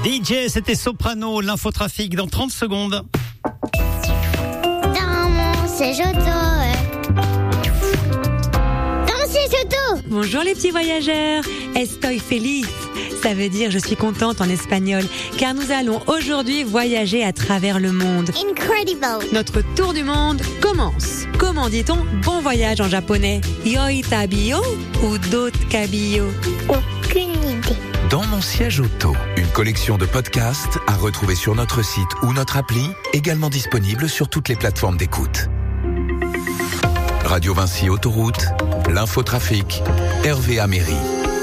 DJ, c'était Soprano, l'infotrafic dans 30 secondes. Dans mon siège auto. Dans mon siège auto. Bonjour les petits voyageurs, estoy feliz. Ça veut dire je suis contente en espagnol, car nous allons aujourd'hui voyager à travers le monde. Incredible. Notre tour du monde commence. Comment dit-on bon voyage en japonais? Yoi tabiyo ou dot kabiyo? Aucune idée. Dans mon siège auto, une collection de podcasts à retrouver sur notre site ou notre appli, également disponible sur toutes les plateformes d'écoute. Radio Vinci Autoroute, l'infotrafic, Hervé Améry.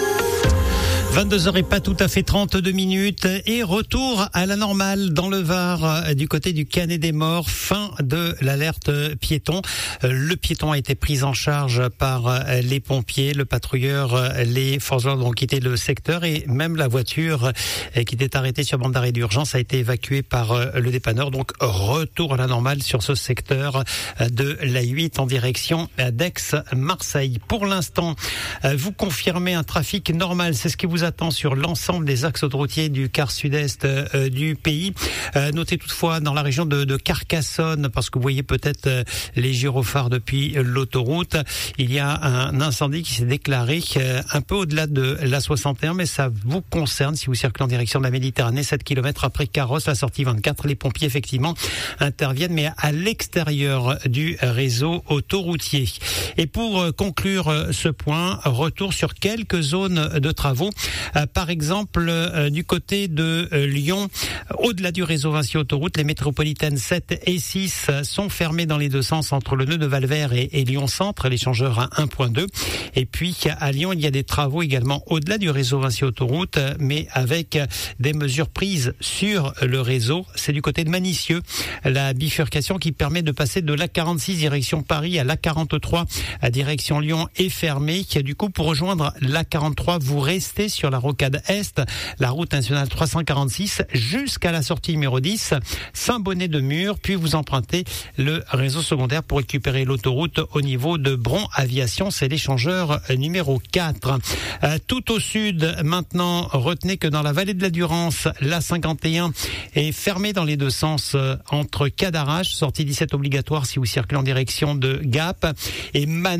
22h et pas tout à fait 32 minutes et retour à la normale dans le Var du côté du Canet des Morts, fin de l'alerte piéton. Le piéton a été pris en charge par les pompiers, le patrouilleur, les forces de l'ordre ont quitté le secteur et même la voiture qui était arrêtée sur bande d'arrêt d'urgence a été évacuée par le dépanneur. Donc retour à la normale sur ce secteur de la 8 en direction d'Aix-Marseille. Pour l'instant, vous confirmez un trafic normal, c'est ce qui vous attend sur l'ensemble des axes autoroutiers du quart sud-est du pays. Notez toutefois dans la région de Carcassonne, parce que vous voyez peut-être les gyrophares depuis l'autoroute, il y a un incendie qui s'est déclaré un peu au-delà de la 61, mais ça vous concerne si vous circulez en direction de la Méditerranée, 7 km après Carrosse, la sortie 24. Les pompiers effectivement interviennent, mais à l'extérieur du réseau autoroutier. Et pour conclure ce point, retour sur quelques zones de travaux. Par exemple, du côté de Lyon, au-delà du réseau Vinci Autoroute, les métropolitaines 7 et 6 sont fermées dans les deux sens entre le nœud de Valvert et Lyon Centre, l'échangeur à 1.2. Et puis à Lyon, il y a des travaux également au-delà du réseau Vinci Autoroute, mais avec des mesures prises sur le réseau. C'est du côté de Manicieux, la bifurcation qui permet de passer de l'A46 direction Paris à l'A43 à direction Lyon est fermée. Du coup, pour rejoindre l'A43, vous restez sur la rocade Est, la route nationale 346 jusqu'à la sortie numéro 10, Saint-Bonnet-de-Mur, puis vous empruntez le réseau secondaire pour récupérer l'autoroute au niveau de Bron Aviation, c'est l'échangeur numéro 4. Tout au sud, maintenant, retenez que dans la vallée de la Durance, l'A51 est fermée dans les deux sens entre Cadarache, sortie 17 obligatoire si vous circulez en direction de Gap, et